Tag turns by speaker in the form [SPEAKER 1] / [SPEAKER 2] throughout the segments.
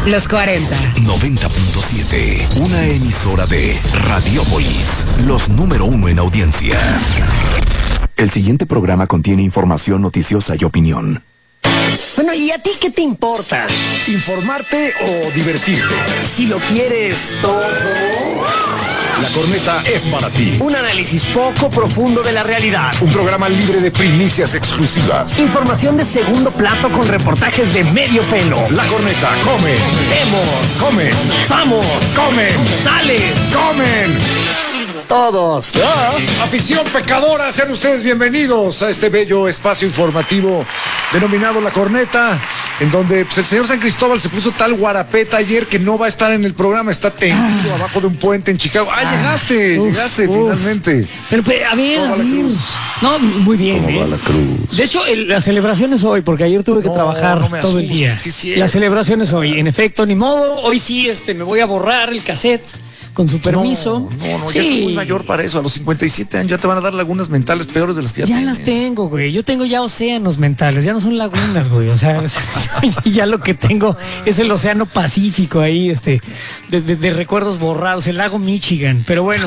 [SPEAKER 1] Los 40.
[SPEAKER 2] 90.7. Una emisora de Radiopolis. Los número 1 en audiencia. El siguiente programa contiene información noticiosa y opinión.
[SPEAKER 3] Bueno, ¿y a ti qué te importa?
[SPEAKER 4] ¿Informarte o divertirte?
[SPEAKER 3] Si lo quieres todo.
[SPEAKER 4] La Corneta es para ti.
[SPEAKER 3] Un análisis poco profundo de la realidad.
[SPEAKER 4] Un programa libre de primicias exclusivas.
[SPEAKER 3] Información de segundo plato con reportajes de medio pelo.
[SPEAKER 4] La Corneta come.
[SPEAKER 3] Vemos.
[SPEAKER 4] Comen.
[SPEAKER 3] Samos.
[SPEAKER 4] Comen.
[SPEAKER 3] Sales.
[SPEAKER 4] Comen.
[SPEAKER 3] Todos.
[SPEAKER 4] Afición pecadora, sean ustedes bienvenidos a este bello espacio informativo denominado La Corneta, en donde pues, el señor San Cristóbal se puso tal guarapeta ayer que no va a estar en el programa, está tendido abajo de un puente en Chicago. Llegaste finalmente.
[SPEAKER 3] Pero a ver,
[SPEAKER 4] ¿Cómo va la cruz?
[SPEAKER 3] No, muy bien.
[SPEAKER 4] ¿Cómo va la cruz?
[SPEAKER 3] De hecho, la celebración es hoy, porque ayer tuve que trabajar todo el día.
[SPEAKER 4] Sí,
[SPEAKER 3] la celebración es hoy, en efecto, ni modo. Hoy sí, me voy a borrar el cassette. Con su permiso.
[SPEAKER 4] No,
[SPEAKER 3] sí.
[SPEAKER 4] Ya estás muy mayor para eso. A los 57 años ya te van a dar lagunas mentales peores de las que ya
[SPEAKER 3] tienes.
[SPEAKER 4] tienes.
[SPEAKER 3] Las tengo, güey. Yo tengo ya océanos mentales, ya no son lagunas, güey. O sea, ya lo que tengo es el océano Pacífico ahí, de recuerdos borrados, el lago Michigan. Pero bueno,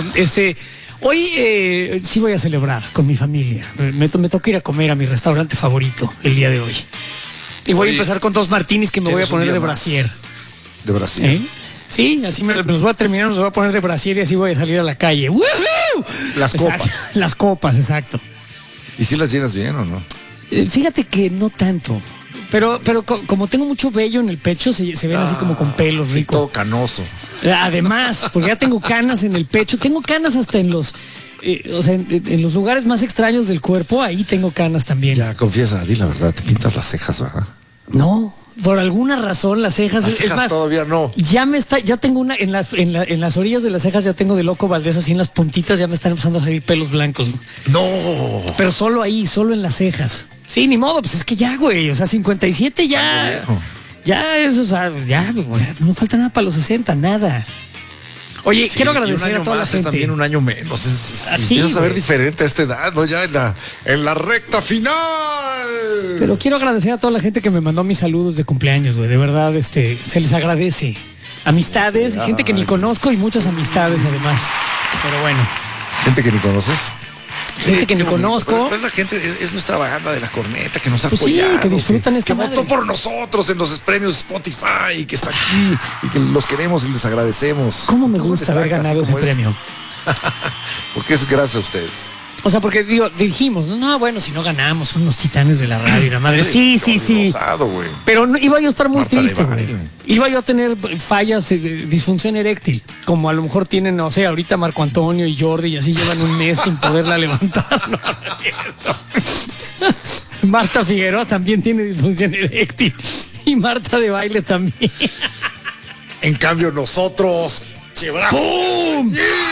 [SPEAKER 3] hoy sí voy a celebrar con mi familia. Me toca ir a comer a mi restaurante favorito el día de hoy. Y voy a empezar con 2 martinis que me voy a poner de brasier.
[SPEAKER 4] ¿De brasier?
[SPEAKER 3] Sí, así me los voy a terminar, los voy a poner de brasier y así voy a salir a la calle. ¡Woohoo!
[SPEAKER 4] Las copas.
[SPEAKER 3] Las copas, exacto.
[SPEAKER 4] ¿Y si las llenas bien o no?
[SPEAKER 3] Fíjate que no tanto. Pero como tengo mucho vello en el pecho, se ven así como con pelos ricos.
[SPEAKER 4] Todo canoso.
[SPEAKER 3] Además, porque ya tengo canas en el pecho. Tengo canas hasta en los... en los lugares más extraños del cuerpo, ahí tengo canas también.
[SPEAKER 4] Ya, confiesa, di la verdad, te pintas las cejas, ¿verdad?
[SPEAKER 3] No. Por alguna razón las cejas,
[SPEAKER 4] es más, todavía no.
[SPEAKER 3] Ya tengo una en las orillas de las cejas, ya tengo de Loco Valdés, así en las puntitas ya me están empezando a salir pelos blancos.
[SPEAKER 4] No.
[SPEAKER 3] Pero solo ahí, solo en las cejas. Sí, ni modo, pues es que ya, güey, o sea, 57 ya. Ya eso, o sea, ya, güey, no falta nada para los 60, nada. Oye, quiero agradecer a toda la gente.
[SPEAKER 4] Es también un año menos. Empiezas a ver diferente a esta edad, ¿no? Ya en la recta final.
[SPEAKER 3] Pero quiero agradecer a toda la gente que me mandó mis saludos de cumpleaños, güey. De verdad, se les agradece. Amistades, gente que ni conozco y muchas amistades además. Pero bueno.
[SPEAKER 4] ¿Gente que ni conoces?
[SPEAKER 3] Gente que ni conozco.
[SPEAKER 4] Pero la gente es nuestra banda de La Corneta que nos ha
[SPEAKER 3] pues
[SPEAKER 4] apoyado.
[SPEAKER 3] Sí, que disfrutan esta
[SPEAKER 4] que votó por nosotros en los premios Spotify, que está aquí y que los queremos y les agradecemos.
[SPEAKER 3] ¿Cómo me gusta haber ganado ese premio?
[SPEAKER 4] Porque es gracias a ustedes.
[SPEAKER 3] O sea, porque dijimos, no, bueno, si no ganamos, son unos titanes de la radio y la madre. Sí.
[SPEAKER 4] Rosado,
[SPEAKER 3] pero no, iba yo a estar muy triste, güey. Iba yo a tener fallas, disfunción eréctil, como a lo mejor tienen, no sé, ahorita Marco Antonio y Jordi, y así llevan un mes sin poderla levantar. No, no es cierto. Marta Figueroa también tiene disfunción eréctil. Y Marta de Baile también.
[SPEAKER 4] En cambio, nosotros,
[SPEAKER 3] ¡pum!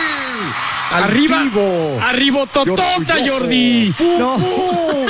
[SPEAKER 3] Arriba totota, Jordi.
[SPEAKER 4] ¡Pum,
[SPEAKER 3] no.
[SPEAKER 4] pum!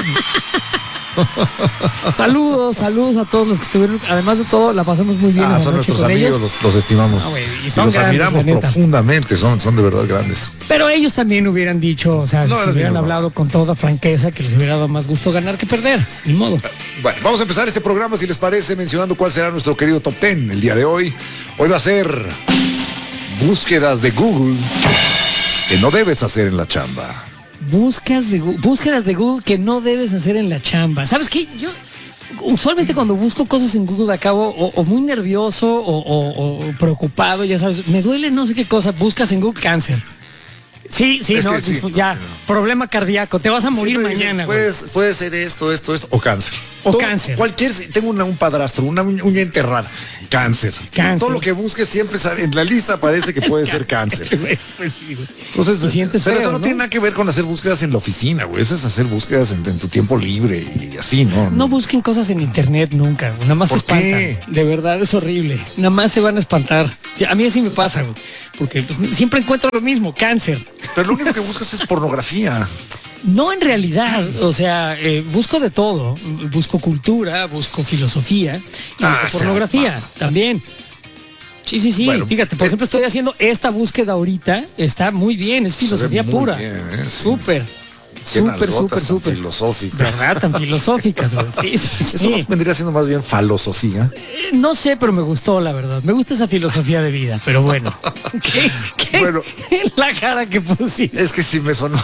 [SPEAKER 3] Saludos a todos los que estuvieron. Además de todo, la pasamos muy bien.
[SPEAKER 4] Son nuestros amigos, los estimamos.
[SPEAKER 3] Y los grandes,
[SPEAKER 4] admiramos profundamente, son de verdad grandes.
[SPEAKER 3] Pero ellos también hubieran dicho, o sea, si hubieran hablado con toda franqueza, que les hubiera dado más gusto ganar que perder. Ni modo.
[SPEAKER 4] Bueno, vamos a empezar este programa, si les parece, mencionando cuál será nuestro querido Top 10 el día de hoy. Hoy va a ser búsquedas de Google que no debes hacer en la chamba.
[SPEAKER 3] Búsquedas de Google que no debes hacer en la chamba. ¿Sabes qué? Yo usualmente cuando busco cosas en Google acabo o muy nervioso o preocupado, ya sabes, me duele no sé qué cosa, buscas en Google cáncer. Sí, ya, problema cardíaco, te vas a morir mañana.
[SPEAKER 4] Puede ser esto, o cáncer.
[SPEAKER 3] Cáncer.
[SPEAKER 4] Tengo un padrastro, una uña enterrada. Cáncer. Todo lo que busques siempre en la lista parece que puede ser cáncer.
[SPEAKER 3] Pues sí, güey.
[SPEAKER 4] Entonces,
[SPEAKER 3] te sientes
[SPEAKER 4] pero
[SPEAKER 3] feo,
[SPEAKER 4] eso no tiene nada que ver con hacer búsquedas en la oficina, güey. Eso es hacer búsquedas en tu tiempo libre y así, ¿no?
[SPEAKER 3] No busquen cosas en internet nunca, güey. Nada más se espantan. ¿Qué? De verdad es horrible. Nada más se van a espantar. A mí así me pasa, güey. Porque pues, siempre encuentro lo mismo, cáncer.
[SPEAKER 4] Pero lo único que buscas es pornografía.
[SPEAKER 3] No, en realidad, o sea, busco de todo. Busco cultura, busco filosofía y busco pornografía también. Sí. Bueno, fíjate, por ejemplo, estoy haciendo esta búsqueda ahorita. Está muy bien, es filosofía pura.
[SPEAKER 4] Bien,
[SPEAKER 3] Súper. Súper.
[SPEAKER 4] Filosóficas.
[SPEAKER 3] ¿Verdad? Tan filosóficas, güey. Sí,
[SPEAKER 4] Eso
[SPEAKER 3] sí.
[SPEAKER 4] vendría siendo más bien falosofía.
[SPEAKER 3] No sé, pero me gustó, la verdad. Me gusta esa filosofía de vida, pero bueno. ¿Qué?
[SPEAKER 4] Bueno.
[SPEAKER 3] La cara que pusiste.
[SPEAKER 4] Es que sí me sonó.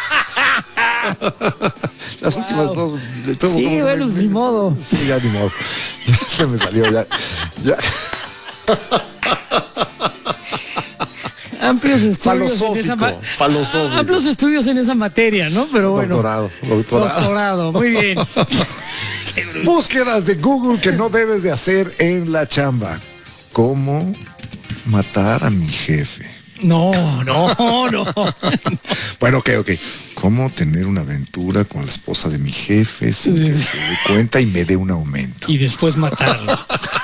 [SPEAKER 4] Las últimas dos.
[SPEAKER 3] Sí, bueno, ni modo.
[SPEAKER 4] Sí, ya ni modo. Ya se me salió, ya.
[SPEAKER 3] Amplios estudios
[SPEAKER 4] Falosófico.
[SPEAKER 3] amplios estudios en esa materia, ¿no? Pero bueno. Doctorado, muy bien.
[SPEAKER 4] Búsquedas de Google que no debes de hacer en la chamba. ¿Cómo matar a mi jefe?
[SPEAKER 3] No.
[SPEAKER 4] Bueno, ok. ¿Cómo tener una aventura con la esposa de mi jefe sin que se dé cuenta y me dé un aumento?
[SPEAKER 3] Y después matarlo.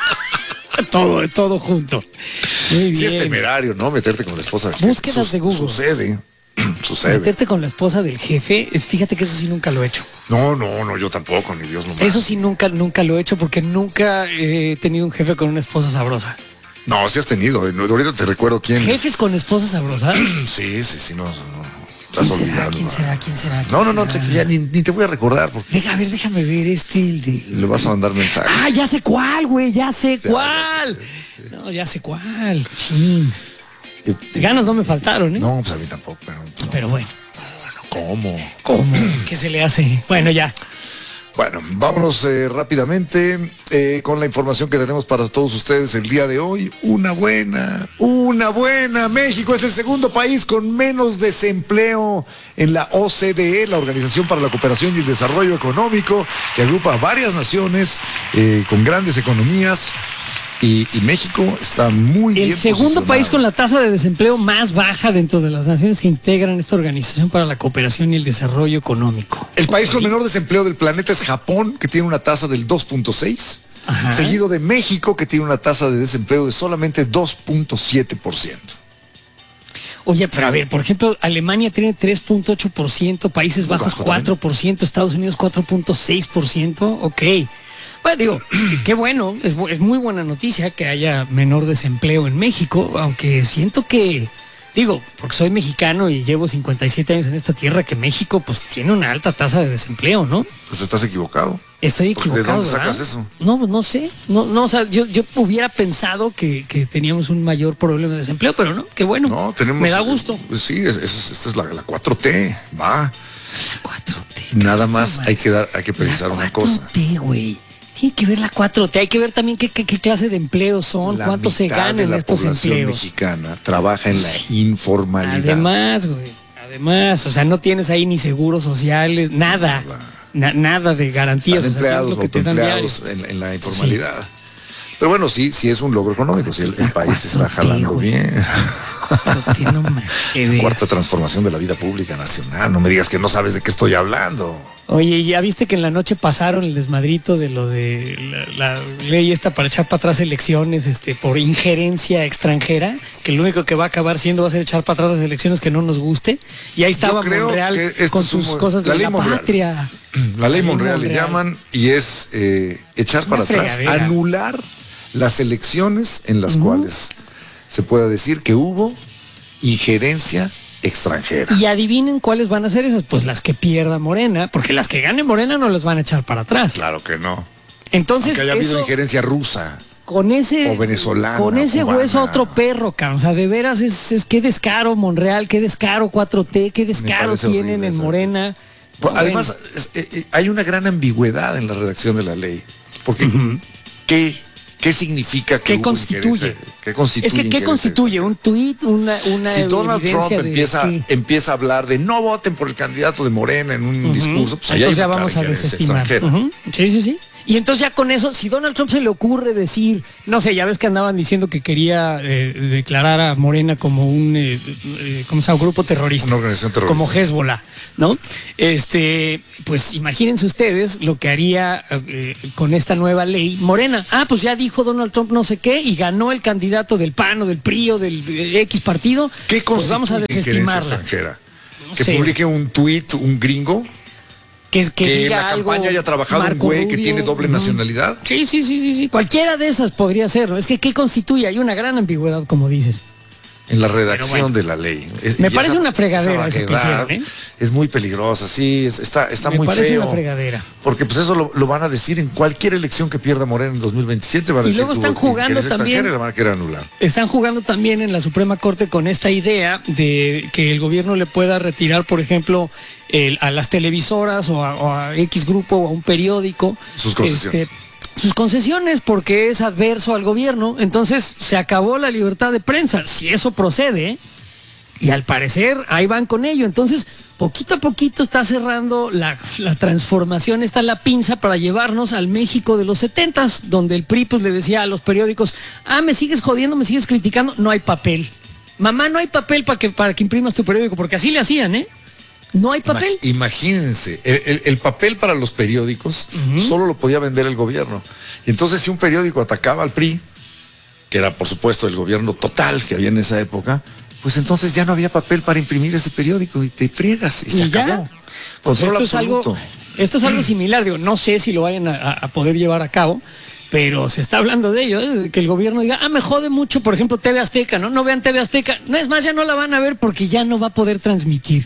[SPEAKER 3] todo junto. Muy bien.
[SPEAKER 4] Sí, es temerario, ¿no? Meterte con la esposa del jefe.
[SPEAKER 3] Búsquedas de Google.
[SPEAKER 4] Sucede.
[SPEAKER 3] Meterte con la esposa del jefe, fíjate que eso sí nunca lo he hecho.
[SPEAKER 4] No, yo tampoco, ni Dios lo manda.
[SPEAKER 3] Eso sí nunca lo he hecho porque nunca he tenido un jefe con una esposa sabrosa.
[SPEAKER 4] No, sí has tenido. Ahorita te recuerdo quién.
[SPEAKER 3] ¿Jefes con esposa sabrosa?
[SPEAKER 4] Sí, no. Estás olvidando.
[SPEAKER 3] ¿Quién será?
[SPEAKER 4] No, ya ni te voy a recordar porque
[SPEAKER 3] Déjame ver el de...
[SPEAKER 4] le vas a mandar mensaje.
[SPEAKER 3] Ah, ya sé cuál, güey, ya sé cuál. No, ya sé cuál. Chin. Ganas no me faltaron, ¿eh?
[SPEAKER 4] No, pues a mí tampoco,
[SPEAKER 3] Pero bueno.
[SPEAKER 4] ¿Cómo?
[SPEAKER 3] ¿Qué se le hace? Bueno, ya.
[SPEAKER 4] Bueno, vámonos rápidamente con la información que tenemos para todos ustedes el día de hoy. Una buena. México es el segundo país con menos desempleo en la OCDE, la Organización para la Cooperación y el Desarrollo Económico, que agrupa a varias naciones con grandes economías. Y México está muy bien.
[SPEAKER 3] El segundo país con la tasa de desempleo más baja dentro de las naciones que integran esta Organización para la Cooperación y el Desarrollo Económico.
[SPEAKER 4] El país con menor desempleo del planeta es Japón, que tiene una tasa del 2.6%, seguido de México, que tiene una tasa de desempleo de solamente 2.7%.
[SPEAKER 3] Oye, pero a ver, por ejemplo, Alemania tiene 3.8%, Países Bajos 4%, Estados Unidos 4.6%, ok. Bueno, digo, qué bueno, es muy buena noticia que haya menor desempleo en México, aunque siento que, porque soy mexicano y llevo 57 años en esta tierra, que México pues tiene una alta tasa de desempleo, ¿no?
[SPEAKER 4] Pues estás equivocado.
[SPEAKER 3] Estoy equivocado.
[SPEAKER 4] ¿De dónde sacas
[SPEAKER 3] ¿verdad?
[SPEAKER 4] eso?
[SPEAKER 3] No, pues no sé. No, o sea, yo hubiera pensado que teníamos un mayor problema de desempleo, pero no, qué bueno.
[SPEAKER 4] No, tenemos.
[SPEAKER 3] Me da gusto.
[SPEAKER 4] Sí, esta es la 4T, va.
[SPEAKER 3] La 4T.
[SPEAKER 4] Nada más hay que precisar una cosa.
[SPEAKER 3] 4T, güey. Tiene que ver la 4T, hay que ver también qué clase de empleos son, cuánto se gana en estos empleos.
[SPEAKER 4] La población mexicana trabaja en la informalidad.
[SPEAKER 3] Además, o sea, no tienes ahí ni seguros sociales, nada de garantías.
[SPEAKER 4] Están empleados, autoempleados en la informalidad. Sí. Pero bueno, sí es un logro económico, si el país se está jalando bien. Cuarta transformación de la vida pública nacional. No me digas que no sabes de qué estoy hablando.
[SPEAKER 3] Oye, ¿ya viste que en la noche pasaron el desmadrito de lo de la ley esta para echar para atrás elecciones por injerencia extranjera? Que lo único que va a acabar siendo va a ser echar para atrás las elecciones que no nos guste. Y ahí estaba Monreal con sus cosas de la patria.
[SPEAKER 4] La ley Monreal le llaman y es echar para atrás, anular las elecciones en las cuales se pueda decir que hubo injerencia extranjera.
[SPEAKER 3] Y adivinen cuáles van a ser esas, pues las que pierda Morena, porque las que gane Morena no las van a echar para atrás.
[SPEAKER 4] Claro que no.
[SPEAKER 3] Entonces,
[SPEAKER 4] aunque haya habido injerencia rusa
[SPEAKER 3] con ese
[SPEAKER 4] o venezolana,
[SPEAKER 3] con ese
[SPEAKER 4] cubana.
[SPEAKER 3] Hueso otro perro, cabrón. O sea, de veras es qué descaro Monreal, qué descaro 4T, qué descaro tienen en Morena.
[SPEAKER 4] Además, hay una gran ambigüedad en la redacción de la ley, porque ¿Qué significa que
[SPEAKER 3] ¿Qué constituye?
[SPEAKER 4] ¿Qué constituye?
[SPEAKER 3] Es que ¿qué constituye? Un tuit, una
[SPEAKER 4] si Donald Trump empieza a hablar de no voten por el candidato de Morena en un discurso, pues
[SPEAKER 3] entonces ya vamos a desestimar. Sí. Y entonces ya con eso, si Donald Trump se le ocurre decir, no sé, ya ves que andaban diciendo que quería declarar a Morena como un grupo terrorista,
[SPEAKER 4] una organización terrorista,
[SPEAKER 3] como Hezbollah, ¿no? Pues imagínense ustedes lo que haría con esta nueva ley Morena. Pues ya dijo Donald Trump no sé qué y ganó el candidato del PAN o del PRI o del X partido.
[SPEAKER 4] ¿Qué
[SPEAKER 3] pues vamos a desestimarla.
[SPEAKER 4] Extranjera? Que publique un tuit, un gringo. Que en la campaña haya trabajado Marco un güey Rubio, que tiene doble nacionalidad.
[SPEAKER 3] Sí. Cualquiera de esas podría ser, ¿no? Es que ¿qué constituye? Hay una gran ambigüedad, como dices.
[SPEAKER 4] en la redacción de la ley.
[SPEAKER 3] Me parece una fregadera eso que hicieron, ¿eh?
[SPEAKER 4] Es muy peligrosa, sí, está muy feo.
[SPEAKER 3] Me parece una fregadera.
[SPEAKER 4] Porque pues eso lo van a decir en cualquier elección que pierda Morena en 2027. Van a
[SPEAKER 3] y
[SPEAKER 4] decir,
[SPEAKER 3] luego están jugando también.
[SPEAKER 4] La van a querer anular.
[SPEAKER 3] Están jugando también en la Suprema Corte con esta idea de que el gobierno le pueda retirar, por ejemplo, a las televisoras o a X grupo o a un periódico
[SPEAKER 4] sus concesiones.
[SPEAKER 3] Sus concesiones, porque es adverso al gobierno. Entonces se acabó la libertad de prensa, si eso procede, ¿eh? Y al parecer ahí van con ello. Entonces, poquito a poquito está cerrando la transformación, está la pinza para llevarnos al México de los 70s, donde el PRI pues le decía a los periódicos, me sigues jodiendo, me sigues criticando, no hay papel. Mamá, no hay papel para que imprimas tu periódico, porque así le hacían, ¿eh? No hay papel.
[SPEAKER 4] Imagínense, el papel para los periódicos solo lo podía vender el gobierno. Y entonces si un periódico atacaba al PRI, que era por supuesto el gobierno total que había en esa época, pues entonces ya no había papel para imprimir ese periódico y te friegas y se acabó. Control absoluto.
[SPEAKER 3] Esto es algo similar, digo, no sé si lo vayan a poder llevar a cabo, pero se está hablando de ello, de que el gobierno diga, me jode mucho, por ejemplo, TV Azteca, no vean TV Azteca, no es más, ya no la van a ver porque ya no va a poder transmitir.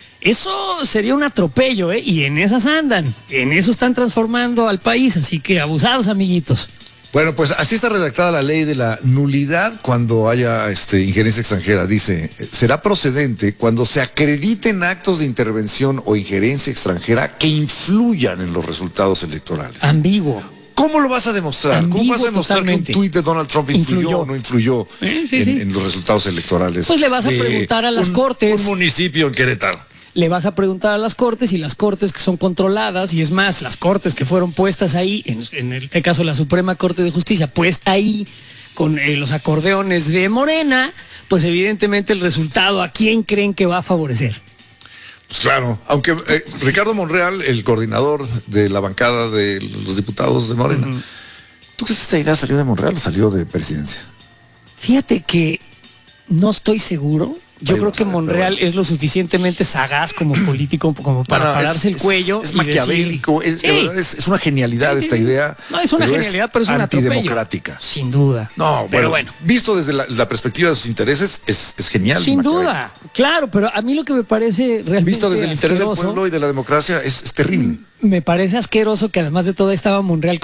[SPEAKER 3] Eso sería un atropello, ¿eh? Y en esas andan, en eso están transformando al país, así que abusados, amiguitos.
[SPEAKER 4] Bueno, pues así está redactada la ley de la nulidad cuando haya injerencia extranjera. Dice, será procedente cuando se acrediten actos de intervención o injerencia extranjera que influyan en los resultados electorales.
[SPEAKER 3] Ambiguo.
[SPEAKER 4] ¿Cómo lo vas a demostrar?
[SPEAKER 3] Ambiguo,
[SPEAKER 4] ¿Cómo vas a demostrar
[SPEAKER 3] totalmente.
[SPEAKER 4] que un tuit de Donald Trump influyó o no influyó en los resultados electorales?
[SPEAKER 3] Pues le vas a preguntar a las cortes.
[SPEAKER 4] Un municipio en Querétaro.
[SPEAKER 3] Le vas a preguntar a las cortes, y las cortes que son controladas, y es más, las cortes que fueron puestas ahí, en este caso la Suprema Corte de Justicia, puesta ahí con los acordeones de Morena, pues evidentemente el resultado, ¿a quién creen que va a favorecer?
[SPEAKER 4] Pues claro, aunque Ricardo Monreal, el coordinador de la bancada de los diputados de Morena, ¿tú crees que esta idea salió de Monreal o salió de presidencia?
[SPEAKER 3] Fíjate que no estoy seguro. Yo creo que Monreal es lo suficientemente sagaz como político como para pararse el cuello.
[SPEAKER 4] Es maquiavélico, es una genialidad esta idea.
[SPEAKER 3] No, es una genialidad, pero es una
[SPEAKER 4] antidemocrática.
[SPEAKER 3] Sin duda.
[SPEAKER 4] No, pero bueno, visto desde la perspectiva de sus intereses, es genial.
[SPEAKER 3] Sin duda, claro, pero a mí lo que me parece realmente
[SPEAKER 4] visto desde el interés del pueblo y de la democracia, es terrible.
[SPEAKER 3] Me parece asqueroso que además de todo estaba Monreal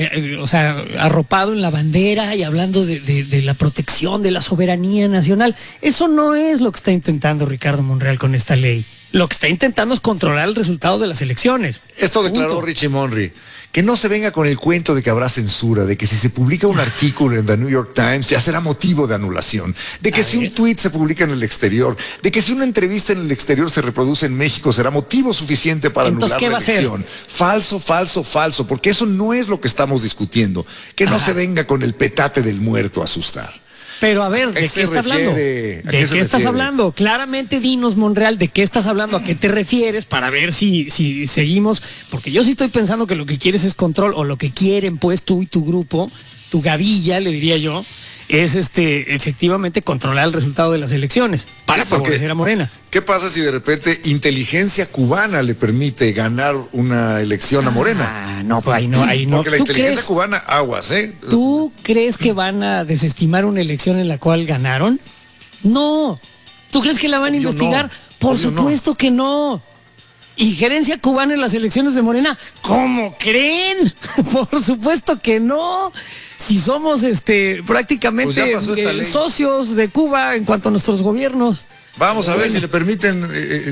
[SPEAKER 3] arropado en la bandera y hablando de la protección de la soberanía nacional. Eso no es lo que está intentando Ricardo Monreal con esta ley. Lo que está intentando es controlar el resultado de las elecciones.
[SPEAKER 4] Esto declaró Richie Monry. Que no se venga con el cuento de que habrá censura, de que si se publica un artículo en The New York Times ya será motivo de anulación, de que si un tuit se publica en el exterior, de que si una entrevista en el exterior se reproduce en México será motivo suficiente para anular la elección. Falso, falso, falso, porque eso no es lo que estamos discutiendo. Que no se venga con el petate del muerto a asustar.
[SPEAKER 3] Pero a ver, ¿de qué está hablando? ¿De qué estás hablando? Claramente dinos, Monreal, ¿de qué estás hablando? ¿A qué te refieres? Para ver si seguimos, porque yo sí estoy pensando que lo que quieres es control, o lo que quieren pues tú y tu grupo, tu gavilla, le diría yo, es efectivamente controlar el resultado de las elecciones para favorecer a Morena.
[SPEAKER 4] ¿Qué pasa si de repente inteligencia cubana le permite ganar una elección a Morena?
[SPEAKER 3] No, pues ahí no.
[SPEAKER 4] Porque la inteligencia cubana, aguas, ¿eh?
[SPEAKER 3] ¿Tú crees que van a desestimar una elección en la cual ganaron? No. ¿Tú crees que la van a investigar? No. Por supuesto que no. ¿Injerencia cubana en las elecciones de Morena? ¿Cómo creen? Por supuesto que no. Si somos prácticamente socios de Cuba en cuanto a nuestros gobiernos.
[SPEAKER 4] Vamos a ver si le permiten,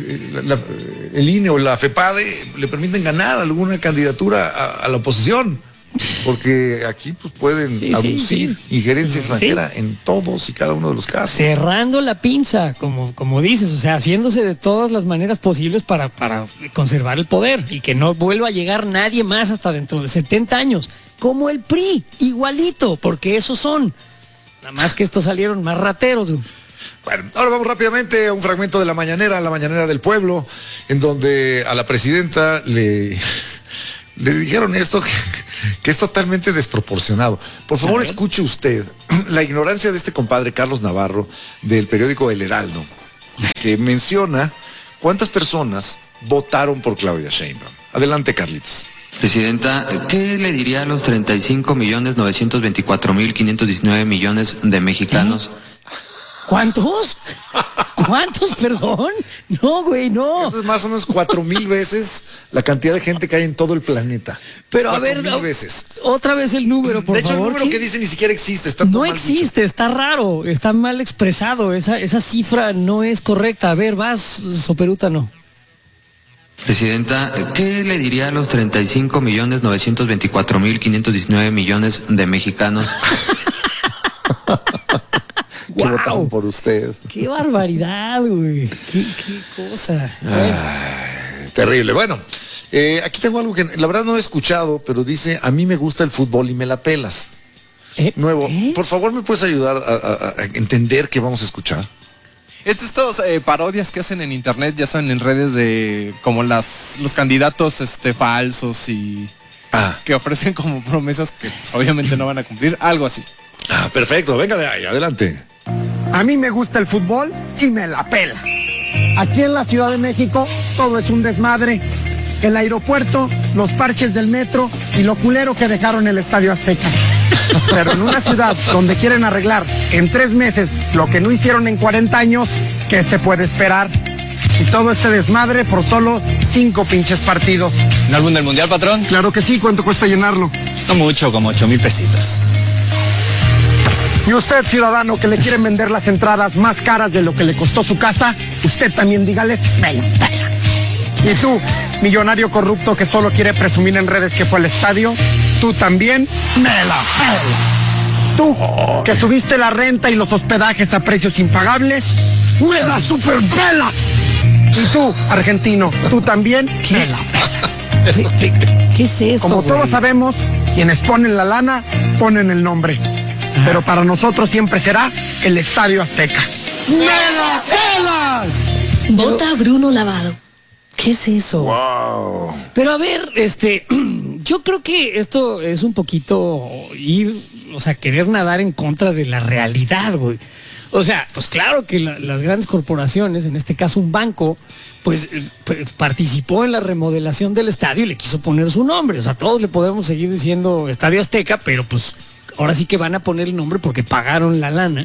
[SPEAKER 4] el INE o la FEPADE, le permiten ganar alguna candidatura a la oposición. Porque aquí pues pueden aducir injerencia extranjera en todos y cada uno de los casos.
[SPEAKER 3] Cerrando la pinza, como dices, o sea, haciéndose de todas las maneras posibles para conservar el poder y que no vuelva a llegar nadie más hasta dentro de 70 años. Como el PRI, igualito, porque esos son. Nada más que estos salieron más rateros.
[SPEAKER 4] Bueno, ahora vamos rápidamente a un fragmento de la mañanera del pueblo, en donde a la presidenta le dijeron esto que es totalmente desproporcionado. Por favor, escuche usted la ignorancia de este compadre Carlos Navarro del periódico El Heraldo, que menciona cuántas personas votaron por Claudia Sheinbaum. Adelante, Carlitos.
[SPEAKER 1] Presidenta, ¿qué le diría a los 35.924.519 millones de mexicanos?
[SPEAKER 3] ¿Cuántos? ¿Cuántos, perdón? No, güey, no.
[SPEAKER 4] Eso es más o menos 4,000 veces la cantidad de gente que hay en todo el planeta.
[SPEAKER 3] Pero a ver,
[SPEAKER 4] 4,000 veces.
[SPEAKER 3] Otra vez el número, por favor.
[SPEAKER 4] De hecho, el número que dice ni siquiera existe. Está todo
[SPEAKER 3] no
[SPEAKER 4] mal
[SPEAKER 3] existe,
[SPEAKER 4] dicho.
[SPEAKER 3] está raro, está mal expresado. Esa cifra no es correcta. A ver, vas, Soperútano.
[SPEAKER 1] Presidenta, ¿qué le diría a los 35.924.519 millones de mexicanos?
[SPEAKER 4] Que
[SPEAKER 3] Guau.
[SPEAKER 4] votaron por usted.
[SPEAKER 3] Qué barbaridad, güey. Qué cosa.
[SPEAKER 4] Terrible. Bueno, aquí tengo algo que la verdad no he escuchado, pero dice, a mí me gusta el fútbol y me la pelas. Nuevo, por favor, ¿me puedes ayudar a entender qué vamos a escuchar?
[SPEAKER 5] Estos parodias que hacen en internet, ya saben, en redes de como los candidatos falsos y que ofrecen como promesas que pues, obviamente no van a cumplir, algo así.
[SPEAKER 4] Perfecto, venga de ahí, adelante.
[SPEAKER 6] A mí me gusta el fútbol y me la pela. Aquí en la Ciudad de México todo es un desmadre. El aeropuerto, los parches del metro y lo culero que dejaron el Estadio Azteca. Pero en una ciudad donde quieren arreglar en 3 meses lo que no hicieron en 40 años, ¿qué se puede esperar? Y todo este desmadre por solo 5 pinches partidos.
[SPEAKER 7] ¿Un álbum del mundial, patrón?
[SPEAKER 6] Claro que sí, ¿cuánto cuesta llenarlo?
[SPEAKER 7] No mucho, como 8,000 pesitos.
[SPEAKER 6] Y usted, ciudadano, que le quieren vender las entradas más caras de lo que le costó su casa, usted también dígales, me la pela. Y tú, millonario corrupto que solo quiere presumir en redes que fue al estadio, tú también, me la pela. Tú, que subiste la renta y los hospedajes a precios impagables, me la superpelas. Y tú, argentino, tú también, me la pelas.
[SPEAKER 3] ¿Qué es esto,
[SPEAKER 6] Como
[SPEAKER 3] güey?
[SPEAKER 6] todos sabemos, quienes ponen la lana, ponen el nombre. Pero para nosotros siempre será el Estadio Azteca. ¡Me la pelas!
[SPEAKER 8] Vota Bruno Lavado.
[SPEAKER 3] ¿Qué es eso?
[SPEAKER 4] Wow.
[SPEAKER 3] Pero a ver, yo creo que esto es un poquito querer nadar en contra de la realidad, güey. O sea, pues claro que las grandes corporaciones, en este caso un banco, pues participó en la remodelación del estadio y le quiso poner su nombre. O sea, todos le podemos seguir diciendo Estadio Azteca, pero pues ahora sí que van a poner el nombre porque pagaron la lana.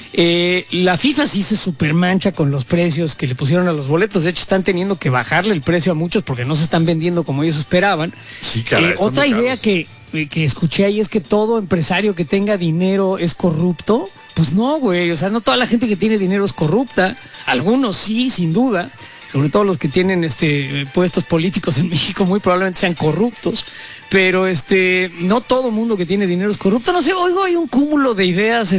[SPEAKER 3] La FIFA sí se supermancha con los precios que le pusieron a los boletos. De hecho, están teniendo que bajarle el precio a muchos porque no se están vendiendo como ellos esperaban.
[SPEAKER 4] Sí, caray, están
[SPEAKER 3] otra
[SPEAKER 4] muy
[SPEAKER 3] idea
[SPEAKER 4] caros.
[SPEAKER 3] que escuché ahí es que todo empresario que tenga dinero es corrupto. Pues no, güey. O sea, no toda la gente que tiene dinero es corrupta. Algunos sí, sin duda. Sobre todo los que tienen puestos políticos en México muy probablemente sean corruptos, pero no todo mundo que tiene dinero es corrupto. No sé, oigo hay un cúmulo de ideas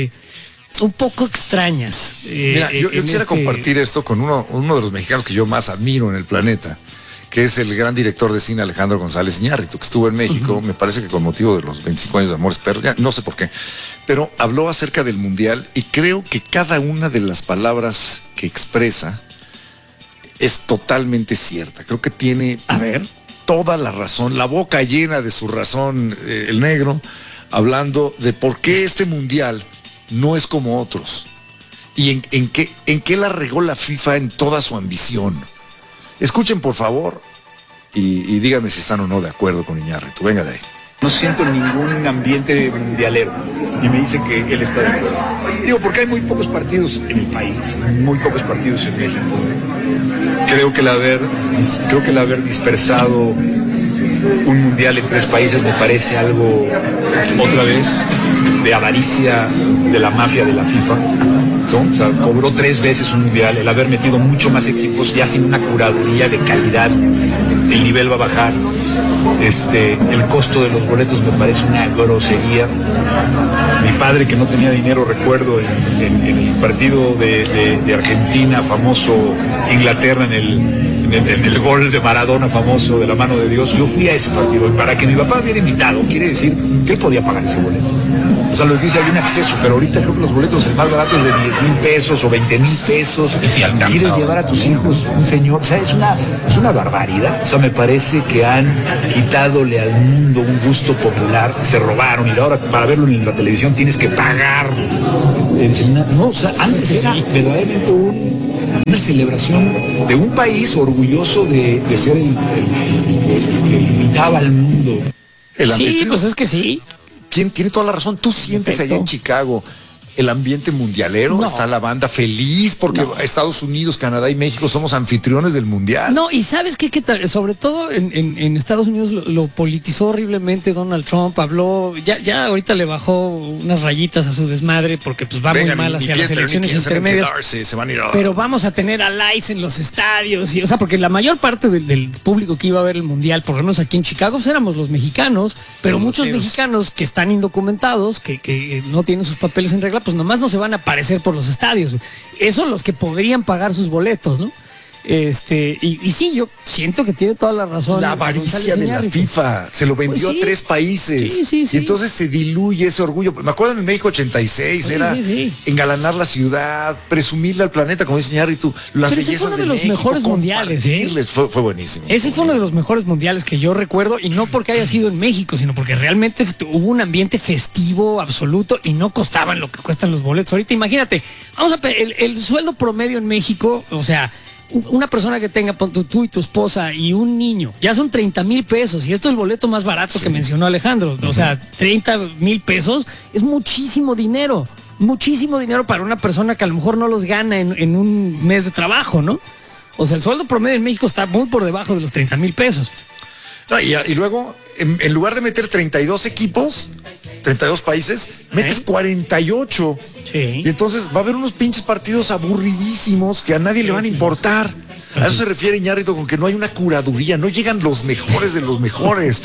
[SPEAKER 3] un poco extrañas.
[SPEAKER 4] Mira, yo quisiera compartir esto con uno de los mexicanos que yo más admiro en el planeta, que es el gran director de cine Alejandro González Iñárritu, que estuvo en México, me parece que con motivo de los 25 años de Amores Perros, ya no sé por qué, pero habló acerca del Mundial y creo que cada una de las palabras que expresa es totalmente cierta. Creo que tiene toda la razón, la boca llena de su razón, el negro, hablando de por qué este Mundial no es como otros y en qué la regó la FIFA en toda su ambición. Escuchen, por favor, y díganme si están o no de acuerdo con Iñárritu. Venga de ahí.
[SPEAKER 9] No siento ningún ambiente mundialero y me dice que él está de acuerdo. Digo, porque hay muy pocos partidos en el país, muy pocos partidos en México. Creo que el haber dispersado un mundial en 3 países me parece algo, otra vez, de avaricia de la mafia de la FIFA, ¿no? O sea, cobró 3 veces un mundial, el haber metido mucho más equipos ya sin una curaduría de calidad, el nivel va a bajar, el costo de los boletos me parece una grosería. Mi padre, que no tenía dinero, recuerdo en el partido de Argentina, famoso, Inglaterra, en el gol de Maradona famoso de la mano de Dios, yo fui a ese partido y para que mi papá hubiera invitado, quiere decir que él podía pagar ese boleto. O sea, lo que dice, había un acceso, pero ahorita creo que los boletos el más barato es de 10,000 pesos o 20,000 pesos. Y si quieres llevar a tus hijos, un señor, o sea, es una barbaridad. O sea, me parece que han quitadole al mundo un gusto popular, se robaron y ahora para verlo en la televisión tienes que pagar. No, o sea, antes era verdaderamente una celebración de un país orgulloso de ser el que invitaba al mundo.
[SPEAKER 4] El
[SPEAKER 3] Sí,
[SPEAKER 4] anfitrión.
[SPEAKER 3] pues es que sí.
[SPEAKER 4] Tiene toda la razón. Tú sientes allá en Chicago el ambiente mundialero,
[SPEAKER 3] No.
[SPEAKER 4] está la banda feliz porque Estados Unidos, Canadá y México somos anfitriones del mundial.
[SPEAKER 3] No, y ¿sabes qué? Sobre todo en Estados Unidos lo politizó horriblemente Donald Trump, habló, ya ahorita le bajó unas rayitas a su desmadre porque pues va muy mal hacia las elecciones intermedias.
[SPEAKER 4] Se van a ir a...
[SPEAKER 3] Pero vamos a tener a lights en los estadios, y, o sea, porque la mayor parte del público que iba a ver el mundial, por lo menos aquí en Chicago, pues éramos los mexicanos, pero muchos mexicanos que están indocumentados, que no tienen sus papeles en regla, pues nomás no se van a aparecer por los estadios. Eso los que podrían pagar sus boletos, ¿no? Y sí, yo siento que tiene toda la razón.
[SPEAKER 4] La avaricia de la FIFA se lo vendió
[SPEAKER 3] Pues sí.
[SPEAKER 4] a 3 países.
[SPEAKER 3] Sí.
[SPEAKER 4] Y entonces se diluye ese orgullo. Me acuerdo en el México 86,
[SPEAKER 3] Sí,
[SPEAKER 4] era
[SPEAKER 3] sí.
[SPEAKER 4] engalanar la ciudad, presumirle al planeta, como dice Iñárritu, las
[SPEAKER 3] Pero ese
[SPEAKER 4] bellezas
[SPEAKER 3] fue uno de
[SPEAKER 4] de
[SPEAKER 3] los
[SPEAKER 4] México,
[SPEAKER 3] mejores mundiales,
[SPEAKER 4] compartirles. Fue buenísimo.
[SPEAKER 3] Ese fue uno de los mejores mundiales que yo recuerdo, y no porque haya sido en México, sino porque realmente hubo un ambiente festivo absoluto y no costaban lo que cuestan los boletos. Ahorita imagínate, el sueldo promedio en México, o sea, una persona que tenga tú y tu esposa y un niño, ya son 30,000 pesos, y esto es el boleto más barato que mencionó Alejandro. O sea, 30,000 pesos es muchísimo dinero para una persona que a lo mejor no los gana en un mes de trabajo, ¿no? O sea, el sueldo promedio en México está muy por debajo de los 30,000 pesos.
[SPEAKER 4] No, y luego, en lugar de meter 32 equipos, 32 países, metes 48.
[SPEAKER 3] Sí.
[SPEAKER 4] Y entonces va a haber unos pinches partidos aburridísimos que a nadie le van a importar. A eso se refiere Iñárritu con que no hay una curaduría, no llegan los mejores de los mejores.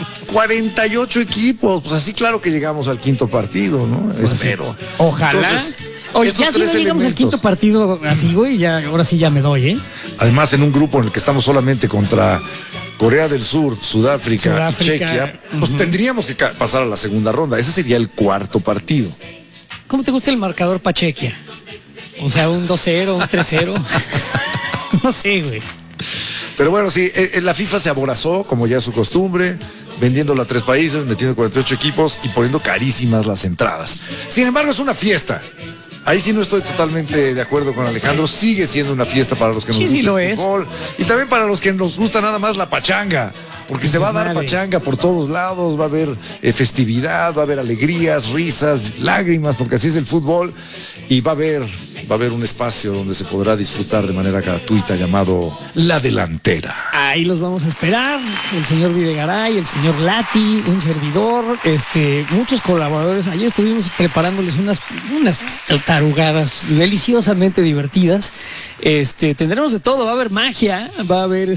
[SPEAKER 4] 48 equipos, pues así claro que llegamos al quinto partido, ¿no? Espero.
[SPEAKER 3] Ojalá.
[SPEAKER 4] Entonces,
[SPEAKER 3] Oye,
[SPEAKER 4] estos
[SPEAKER 3] ya si no
[SPEAKER 4] tres
[SPEAKER 3] llegamos al
[SPEAKER 4] elementos.
[SPEAKER 3] quinto partido así, güey, ya, ahora sí ya me doy, ¿eh?
[SPEAKER 4] Además, en un grupo en el que estamos solamente contra Corea del Sur, Sudáfrica y Chequia, pues tendríamos que pasar a la segunda ronda. Ese sería el cuarto partido.
[SPEAKER 3] ¿Cómo te gusta el marcador Pachequia? O sea, un 2-0, un 3-0. No sé, güey.
[SPEAKER 4] Pero bueno, sí, la FIFA se aborazó, como ya es su costumbre, vendiéndolo a 3 países, metiendo 48 equipos y poniendo carísimas las entradas. Sin embargo, es una fiesta. Ahí sí no estoy totalmente de acuerdo con Alejandro. Sigue siendo una fiesta para los que nos
[SPEAKER 3] Sí,
[SPEAKER 4] gusta
[SPEAKER 3] sí lo
[SPEAKER 4] el
[SPEAKER 3] es.
[SPEAKER 4] fútbol. Y también para los que nos gusta nada más la pachanga. Porque se va a dar
[SPEAKER 3] Vale.
[SPEAKER 4] pachanga por todos lados, va a haber festividad, va a haber alegrías, risas, lágrimas, porque así es el fútbol. Y va a haber un espacio donde se podrá disfrutar de manera gratuita llamado La Delantera.
[SPEAKER 3] Ahí los vamos a esperar. El señor Videgaray, el señor Lati, un servidor, muchos colaboradores. Ayer estuvimos preparándoles unas tarugadas deliciosamente divertidas. Tendremos de todo, va a haber magia, va a haber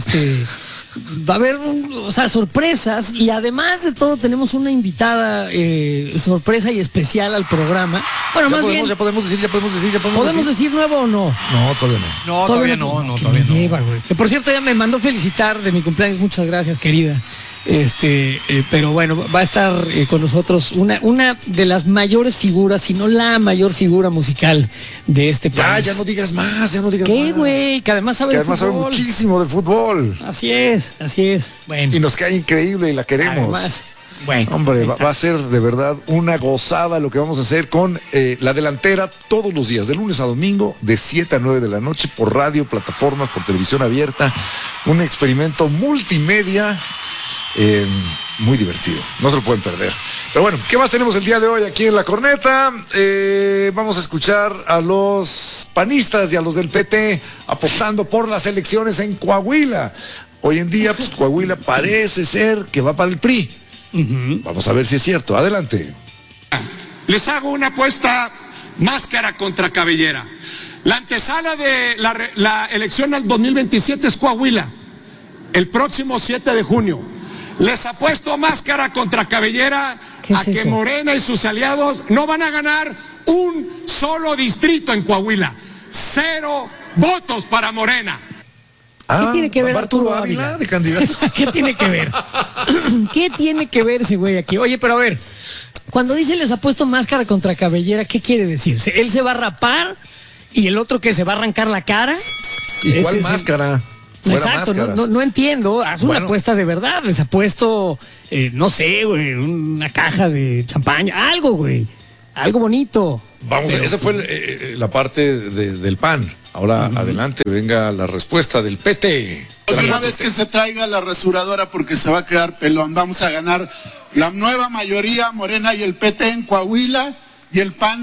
[SPEAKER 3] o sea, sorpresas, y además de todo tenemos una invitada sorpresa y especial al programa. Bueno, más bien,
[SPEAKER 4] Ya podemos decir.
[SPEAKER 3] ¿podemos decir nuevo o no?
[SPEAKER 4] No, todavía no.
[SPEAKER 5] No, todavía no,
[SPEAKER 3] Que
[SPEAKER 5] todavía
[SPEAKER 3] me
[SPEAKER 5] no.
[SPEAKER 3] lleva, güey. Que por cierto ya me mandó felicitar de mi cumpleaños, muchas gracias, querida. Pero bueno, va a estar con nosotros una de las mayores figuras, si no la mayor figura musical de este país.
[SPEAKER 4] Ya no digas más,
[SPEAKER 3] ¿Qué,
[SPEAKER 4] más.
[SPEAKER 3] güey? Que además sabe
[SPEAKER 4] Que
[SPEAKER 3] de
[SPEAKER 4] además sabe
[SPEAKER 3] fútbol.
[SPEAKER 4] muchísimo de fútbol.
[SPEAKER 3] Así es. Bueno.
[SPEAKER 4] Y nos cae increíble y la queremos.
[SPEAKER 3] Además, bueno.
[SPEAKER 4] Hombre,
[SPEAKER 3] pues ahí
[SPEAKER 4] va a ser de verdad una gozada lo que vamos a hacer con La Delantera todos los días, de lunes a domingo, de 7 a 9 de la noche, por radio, plataformas, por televisión abierta. Un experimento multimedia muy divertido. No se lo pueden perder. Pero bueno, ¿qué más tenemos el día de hoy aquí en La Corneta? Vamos a escuchar a los panistas y a los del PT apostando por las elecciones en Coahuila. Hoy en día, pues Coahuila parece ser que va para el PRI. Vamos a ver si es cierto. Adelante.
[SPEAKER 10] Les hago una apuesta máscara contra cabellera. La antesala de la elección al 2027 es Coahuila, el próximo 7 de junio. Les apuesto máscara contra cabellera a que Morena y sus aliados no van a ganar un solo distrito en Coahuila. 0 votos para Morena.
[SPEAKER 3] ¿Qué tiene que ver
[SPEAKER 4] Arturo
[SPEAKER 3] Arturo
[SPEAKER 4] Ávila
[SPEAKER 3] Ávila?
[SPEAKER 4] de candidato?
[SPEAKER 3] ¿Qué tiene que ver? ¿Qué tiene que ver ese güey aquí? Oye, pero a ver, cuando dice les ha puesto máscara contra cabellera, ¿qué quiere decir? ¿Él se va a rapar y el otro que se va a arrancar la cara?
[SPEAKER 4] ¿Y cuál máscara?
[SPEAKER 3] Exacto, no entiendo. Haz una apuesta de verdad. Les ha puesto, no sé, güey, una caja de champaña, algo, güey. Algo bonito.
[SPEAKER 4] Vamos, esa fue la parte del PAN. Ahora adelante, venga la respuesta del PT.
[SPEAKER 11] Otra vez que se traiga la rasuradora porque se va a quedar pelón. Vamos a ganar la nueva mayoría, Morena y el PT en Coahuila, y el PAN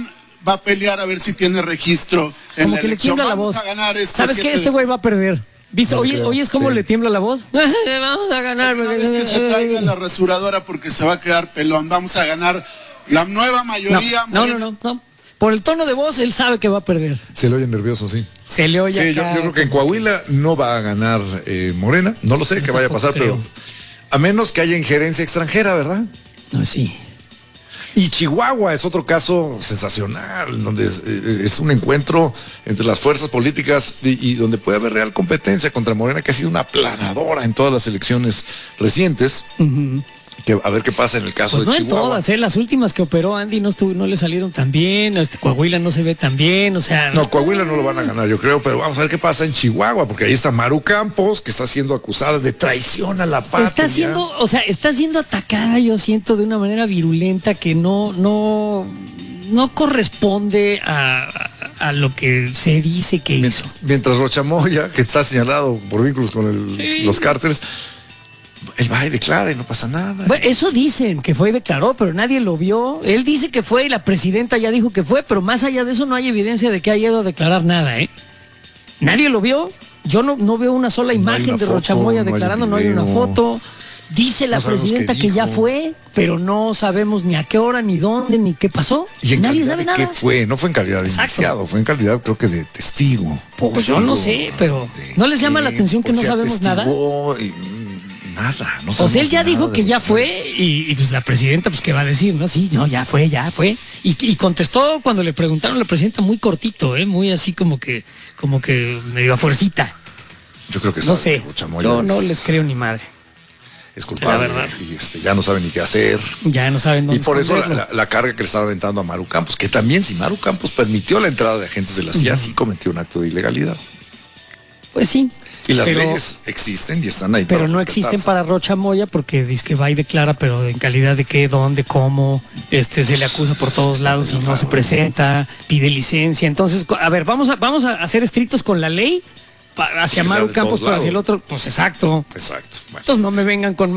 [SPEAKER 11] va a pelear a ver si tiene registro en
[SPEAKER 3] Como
[SPEAKER 11] la
[SPEAKER 3] que le
[SPEAKER 11] elección.
[SPEAKER 3] tiembla la
[SPEAKER 11] Vamos
[SPEAKER 3] voz.
[SPEAKER 11] a ganar
[SPEAKER 3] ¿Sabes qué? Este güey va a perder. ¿Viste?
[SPEAKER 4] No
[SPEAKER 3] Oye,
[SPEAKER 4] creo,
[SPEAKER 3] ¿oyes cómo
[SPEAKER 4] sí.
[SPEAKER 3] le tiembla la voz? Vamos a ganar.
[SPEAKER 11] Una vez que se traiga la rasuradora porque se va a quedar pelón. Vamos a ganar la nueva mayoría.
[SPEAKER 3] No. Por el tono de voz, él sabe que va a perder.
[SPEAKER 4] Se le oye nervioso, sí.
[SPEAKER 3] Se le oye
[SPEAKER 4] Sí, yo
[SPEAKER 3] acá
[SPEAKER 4] creo que en Coahuila no va a ganar Morena. No lo sé qué vaya a pasar, pero a menos que haya injerencia extranjera, ¿verdad?
[SPEAKER 3] No, sí.
[SPEAKER 4] Y Chihuahua es otro caso sensacional, donde es un encuentro entre las fuerzas políticas y donde puede haber real competencia contra Morena, que ha sido una aplanadora en todas las elecciones recientes. Que, a ver qué pasa en el caso
[SPEAKER 3] Pues
[SPEAKER 4] de
[SPEAKER 3] no en
[SPEAKER 4] Chihuahua.
[SPEAKER 3] todas, las últimas que operó Andy no le salieron tan bien, Coahuila no se ve tan bien, o sea...
[SPEAKER 4] No, Coahuila no lo van a ganar, yo creo, pero vamos a ver qué pasa en Chihuahua, porque ahí está Maru Campos, que está siendo acusada de traición a la patria.
[SPEAKER 3] Está siendo atacada, yo siento, de una manera virulenta que no corresponde a lo que se dice que hizo.
[SPEAKER 4] Mientras Rochamoya, que está señalado por vínculos con los cárteles, él va y declara y no pasa nada.
[SPEAKER 3] Bueno, eso dicen, que fue y declaró, pero nadie lo vio. Él dice que fue y la presidenta ya dijo que fue, pero más allá de eso no hay evidencia de que haya ido a declarar nada, ¿eh? Nadie lo vio. Yo no veo una sola imagen de Rochamoya declarando, no hay una foto. Dice la presidenta que ya fue, pero no sabemos ni a qué hora, ni dónde, ni qué pasó.
[SPEAKER 4] ¿Y en
[SPEAKER 3] nadie sabe nada.
[SPEAKER 4] ¿Qué fue? No fue en calidad de indiciado, fue en calidad, creo que de testigo.
[SPEAKER 3] Pues yo no sé, pero ¿no les llama la atención que no sabemos nada?
[SPEAKER 4] Nada, no
[SPEAKER 3] o sea, él ya
[SPEAKER 4] nada
[SPEAKER 3] dijo que ya fue y pues la presidenta, pues, ¿qué va a decir? No, sí, no, ya fue. Y contestó cuando le preguntaron a la presidenta muy cortito, muy así como que medio a fuercita.
[SPEAKER 4] Yo creo que
[SPEAKER 3] no sé, yo no les creo ni madre.
[SPEAKER 4] Es culpable,
[SPEAKER 3] la verdad.
[SPEAKER 4] Y ya no saben ni qué hacer.
[SPEAKER 3] Ya no saben dónde
[SPEAKER 4] Y por eso
[SPEAKER 3] esconderlo.
[SPEAKER 4] la carga que le estaba aventando a Maru Campos, que también si Maru Campos permitió la entrada de agentes de la CIA, sí cometió un acto de ilegalidad.
[SPEAKER 3] Pues sí.
[SPEAKER 4] Y las leyes existen y están ahí.
[SPEAKER 3] Pero no existen para Rochamoya porque dice que va y declara, pero en calidad de qué, dónde, cómo, se le acusa por todos lados y no se presenta, pide licencia. Entonces, a ver, vamos a ser estrictos con la ley hacia Maru Campos, pero hacia el otro, pues exacto.
[SPEAKER 4] Exacto. Bueno.
[SPEAKER 3] Entonces no me vengan con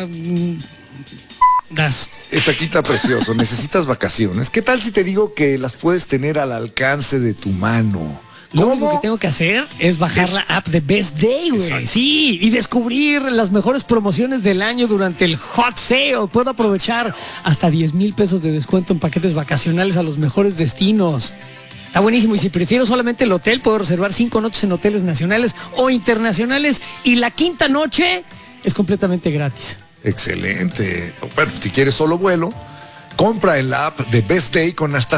[SPEAKER 3] gas.
[SPEAKER 4] Esta aquí está precioso. Necesitas vacaciones. ¿Qué tal si te digo que las puedes tener al alcance de tu mano?
[SPEAKER 3] Lo único que tengo que hacer es bajar la app de Best Day, güey.
[SPEAKER 4] Exacto.
[SPEAKER 3] Sí, y descubrir las mejores promociones del año durante el Hot Sale. Puedo aprovechar hasta 10,000 pesos de descuento en paquetes vacacionales a los mejores destinos. Está buenísimo. Y si prefiero solamente el hotel, puedo reservar 5 noches en hoteles nacionales o internacionales. Y la quinta noche es completamente gratis.
[SPEAKER 4] Excelente. Bueno, si quieres solo vuelo, compra en la app de Best Day con hasta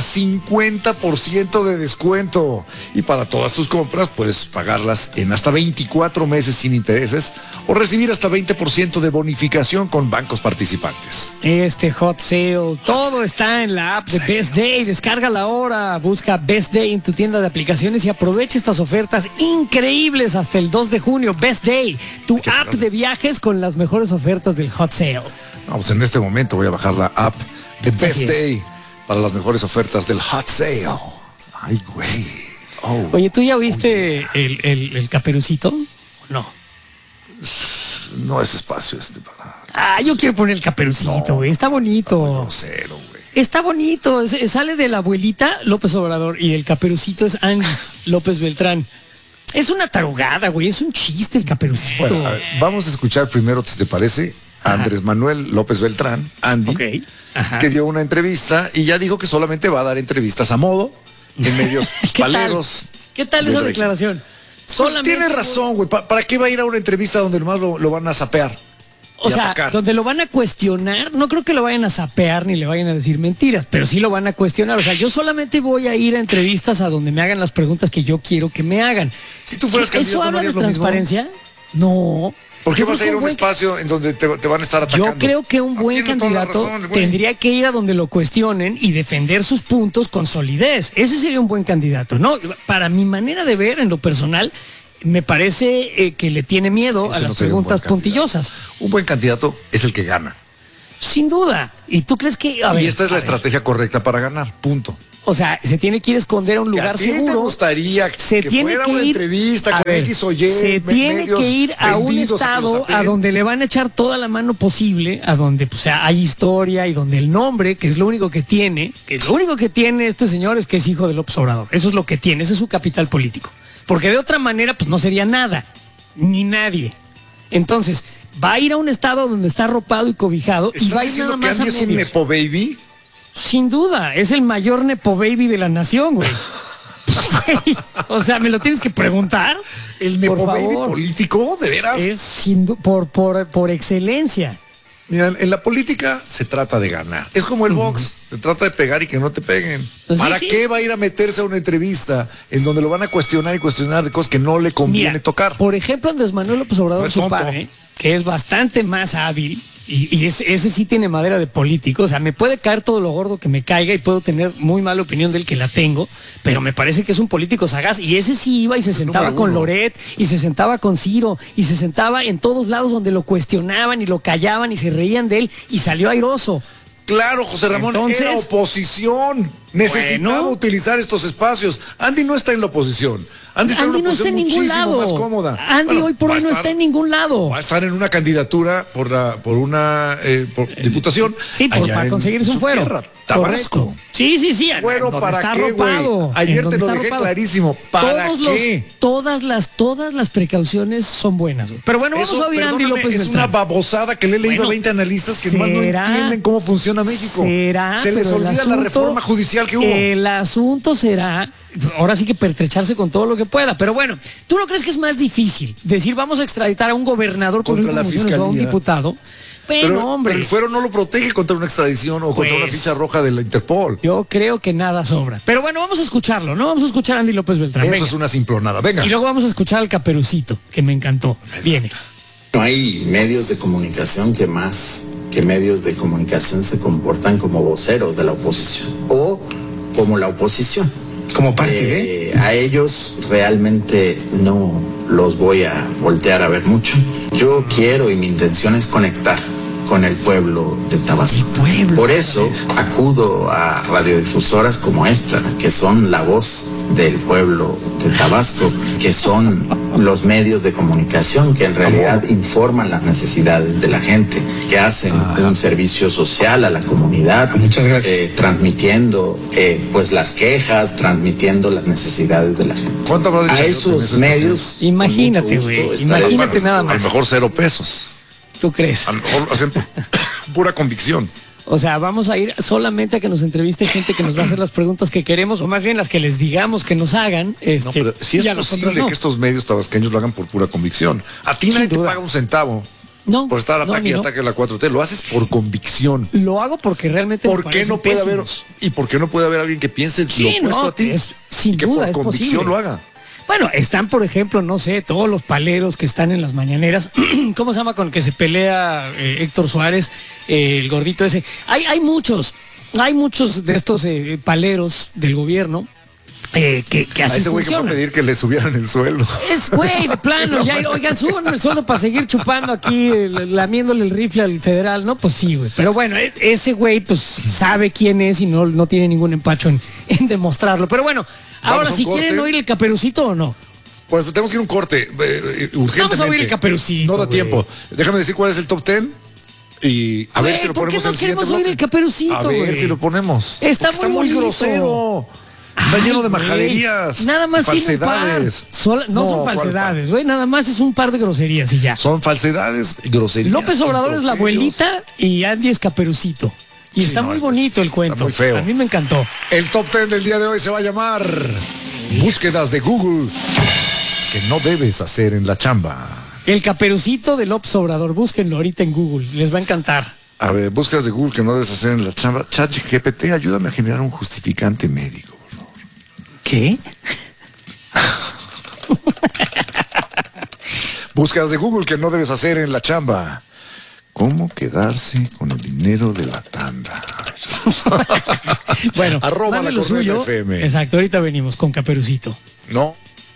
[SPEAKER 4] 50% de descuento. Y para todas tus compras puedes pagarlas en hasta 24 meses sin intereses o recibir hasta 20% de bonificación con bancos participantes.
[SPEAKER 3] Este Hot Sale, todo está en la app de Best Day. Descárgala ahora, busca Best Day en tu tienda de aplicaciones y aprovecha estas ofertas increíbles hasta el 2 de junio. Best Day, tu app de viajes con las mejores ofertas del Hot Sale.
[SPEAKER 4] Vamos, en este momento voy a bajar la app de Best Day para las mejores ofertas del Hot Sale. Ay, güey. Oh.
[SPEAKER 3] Oye, ¿tú ya oíste el Caperucito? ¿No?
[SPEAKER 4] No es espacio para...
[SPEAKER 3] Yo quiero poner el Caperucito, güey. Está bonito.
[SPEAKER 4] No, cero, güey.
[SPEAKER 3] Está bonito. Sale de la abuelita López Obrador y el Caperucito es Andy López Beltrán. Es una tarugada, güey. Es un chiste el Caperucito.
[SPEAKER 4] Bueno, a ver, vamos a escuchar primero, si te parece, a Andrés Manuel López Beltrán, Andy, que dio una entrevista y ya dijo que solamente va a dar entrevistas a modo en medios paleros.
[SPEAKER 3] ¿Qué tal esa declaración?
[SPEAKER 4] Solamente tiene razón, güey. ¿Para qué va a ir a una entrevista donde nomás lo van a sapear?
[SPEAKER 3] O sea,
[SPEAKER 4] atacar?
[SPEAKER 3] Donde lo van a cuestionar, no creo que lo vayan a sapear ni le vayan a decir mentiras, pero sí lo van a cuestionar. O sea, yo solamente voy a ir a entrevistas a donde me hagan las preguntas que yo quiero que me hagan.
[SPEAKER 4] Si tú fueras candidato,
[SPEAKER 3] ¿eso habla de
[SPEAKER 4] ¿no harías lo
[SPEAKER 3] transparencia? No.
[SPEAKER 4] ¿Por qué vas a ir a un espacio en donde te van a estar atacando?
[SPEAKER 3] Yo creo que un buen candidato tendría que ir a donde lo cuestionen y defender sus puntos con solidez. Ese sería un buen candidato, ¿no? Para mi manera de ver, en lo personal, me parece que le tiene miedo a las preguntas puntillosas.
[SPEAKER 4] Un buen candidato es el que gana.
[SPEAKER 3] Sin duda. ¿Y tú crees que...?
[SPEAKER 4] Y esta es la estrategia correcta para ganar, punto.
[SPEAKER 3] O sea, se tiene que ir a esconder a un lugar seguro.
[SPEAKER 4] ¿Te gustaría
[SPEAKER 3] se
[SPEAKER 4] que
[SPEAKER 3] tiene
[SPEAKER 4] fuera
[SPEAKER 3] que
[SPEAKER 4] una
[SPEAKER 3] ir,
[SPEAKER 4] entrevista con X o Y?
[SPEAKER 3] Se tiene que ir a un estado a donde le van a echar toda la mano posible, a donde pues, hay historia y donde el nombre, que es lo único que tiene, este señor es que es hijo de López Obrador. Eso es lo que tiene, ese es su capital político. Porque de otra manera, pues no sería nada, ni nadie. Entonces, va a ir a un estado donde está arropado y cobijado y va a ir nada más a medios.
[SPEAKER 4] ¿Es un nepo baby?
[SPEAKER 3] Sin duda, es el mayor nepo baby de la nación, güey. O sea, ¿me lo tienes que preguntar?
[SPEAKER 4] ¿El nepo baby político? ¿De veras?
[SPEAKER 3] Es por excelencia.
[SPEAKER 4] Mira, en la política se trata de ganar. Es como el box, se trata de pegar y que no te peguen.
[SPEAKER 3] Pues
[SPEAKER 4] ¿Para qué va a ir a meterse a una entrevista en donde lo van a cuestionar y cuestionar de cosas que no le conviene tocar?
[SPEAKER 3] Por ejemplo, Andrés Manuel López Obrador, su padre, que es bastante más hábil, y ese sí tiene madera de político. O sea, me puede caer todo lo gordo que me caiga y puedo tener muy mala opinión del que la tengo, pero me parece que es un político sagaz. Y ese sí iba y se sentaba con Loret, y se sentaba con Ciro, y se sentaba en todos lados donde lo cuestionaban y lo callaban y se reían de él, y salió airoso.
[SPEAKER 4] Claro, José Ramón, era oposición. Necesitaba utilizar estos espacios. Andy no está en la oposición. Andy
[SPEAKER 3] no está en ningún lado.
[SPEAKER 4] Más cómoda.
[SPEAKER 3] Andy hoy por hoy no está en ningún lado.
[SPEAKER 4] Va a estar en una candidatura por una diputación.
[SPEAKER 3] Sí, para conseguirse un fuero.
[SPEAKER 4] Tierra, Tabasco.
[SPEAKER 3] Sí.
[SPEAKER 4] ¿Fuero para qué, güey? Ayer te lo dejé clarísimo. ¿Para qué?
[SPEAKER 3] Todas las precauciones son buenas, güey. Pero bueno, vamos a oír a Andy López Beltrán.
[SPEAKER 4] Es una babosada que le he leído a 20 analistas que nomás no entienden cómo funciona México. Se les olvida la reforma judicial que hubo.
[SPEAKER 3] El asunto será, ahora sí que pertrecharse con todo lo que pueda. Pero bueno, ¿tú no crees que es más difícil decir vamos a extraditar a un gobernador
[SPEAKER 4] contra la fiscalía
[SPEAKER 3] o a un diputado? Pero
[SPEAKER 4] el fuero no lo protege contra una extradición o contra una ficha roja de la Interpol.
[SPEAKER 3] Yo creo que nada sobra. Pero bueno, vamos a escucharlo, ¿no? Vamos a escuchar a Andy López Beltrán.
[SPEAKER 4] Eso es una simplonada, venga.
[SPEAKER 3] Y luego vamos a escuchar al Caperucito, que me encantó. Viene.
[SPEAKER 12] No hay medios de comunicación que más que medios de comunicación se comportan como voceros de la oposición o como la oposición.
[SPEAKER 13] Como parte de...
[SPEAKER 12] A ellos realmente no los voy a voltear a ver mucho. Yo quiero y mi intención es conectar con el pueblo de Tabasco. Por eso acudo a radiodifusoras como esta, que son la voz del pueblo de Tabasco, que son los medios de comunicación que en realidad informan las necesidades de la gente, que hacen un servicio social a la comunidad.
[SPEAKER 13] Muchas gracias.
[SPEAKER 12] Transmitiendo pues las quejas, transmitiendo las necesidades de la gente.
[SPEAKER 4] ¿Cuánto habrá
[SPEAKER 12] a esos medios?
[SPEAKER 3] Imagínate, güey. Imagínate nada más.
[SPEAKER 4] A lo mejor 0 pesos.
[SPEAKER 3] ¿Tú crees?
[SPEAKER 4] A lo mejor hacen pura convicción.
[SPEAKER 3] O sea, vamos a ir solamente a que nos entreviste gente que nos va a hacer las preguntas que queremos, o más bien las que les digamos que nos hagan.
[SPEAKER 4] No, pero sí es posible que estos medios tabasqueños lo hagan por pura convicción. A ti nadie te paga un centavo.
[SPEAKER 3] No,
[SPEAKER 4] por estar ataque y ataque a la 4T, lo haces por convicción.
[SPEAKER 3] Lo hago porque realmente
[SPEAKER 4] ¿Por qué no puede haber alguien que piense lo opuesto a ti?
[SPEAKER 3] Sin duda,
[SPEAKER 4] que por convicción lo haga.
[SPEAKER 3] Bueno, están, por ejemplo, no sé, todos los paleros que están en las mañaneras. ¿Cómo se llama con el que se pelea Héctor Suárez, el gordito ese? Hay muchos de estos paleros del gobierno que así
[SPEAKER 4] ese güey que fue a pedir que le subieran el sueldo.
[SPEAKER 3] Es güey, de plano, ya, oigan, suban el sueldo para seguir chupando aquí, lamiéndole el rifle al federal, ¿no? Pues sí, güey. Pero bueno, ese güey pues sabe quién es y no tiene ningún empacho en demostrarlo. Pero bueno, ahora si quieren oír el Caperucito o no.
[SPEAKER 4] Pues tenemos que ir a un corte urgentemente.
[SPEAKER 3] Vamos a oír el Caperucito.
[SPEAKER 4] No da tiempo. Déjame decir cuál es el top 10. Y a ver si lo ponemos en el siguiente.
[SPEAKER 3] ¿Por qué no queremos oír el Caperucito?
[SPEAKER 4] A ver si lo ponemos.
[SPEAKER 3] Está muy
[SPEAKER 4] grosero. Está lleno de majaderías.
[SPEAKER 3] Nada más
[SPEAKER 4] falsedades.
[SPEAKER 3] No son falsedades, güey. Nada más es un par de groserías y ya.
[SPEAKER 4] Son falsedades y groserías.
[SPEAKER 3] López Obrador es la abuelita y Andy es Caperucito. Y está muy bonito el cuento.
[SPEAKER 4] Está muy feo.
[SPEAKER 3] A mí me encantó.
[SPEAKER 4] El top 10 del día de hoy se va a llamar Búsquedas de Google que no debes hacer en la chamba.
[SPEAKER 3] El Caperucito de López Obrador. Búsquenlo ahorita en Google. Les va a encantar.
[SPEAKER 4] A ver, búsquedas de Google que no debes hacer en la chamba. ChatGPT, ayúdame a generar un justificante médico.
[SPEAKER 3] ¿Qué?
[SPEAKER 4] Búsquedas de Google que no debes hacer en la chamba. ¿Cómo quedarse con el dinero de la tanda?
[SPEAKER 3] Bueno,
[SPEAKER 4] arroba la Corneta FM.
[SPEAKER 3] Exacto, ahorita venimos con Caperucito.
[SPEAKER 4] No.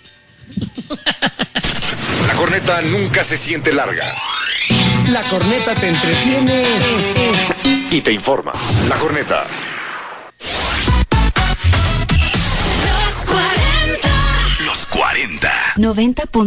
[SPEAKER 2] La corneta nunca se siente larga.
[SPEAKER 3] La corneta te entretiene
[SPEAKER 2] y te informa. La Corneta.
[SPEAKER 14] Los 40.
[SPEAKER 2] Los 40.
[SPEAKER 14] 90.